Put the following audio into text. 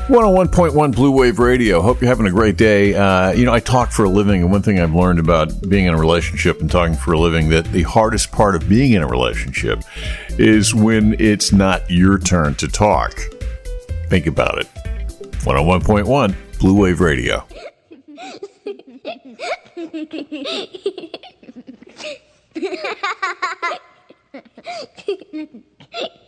101.1 Blue Wave Radio. Hope you're having a great day. I talk for a living, and one thing I've learned about being in a relationship and talking for a living, that the hardest part of being in a relationship is when it's not your turn to talk. Think about it. 101.1 Blue Wave Radio.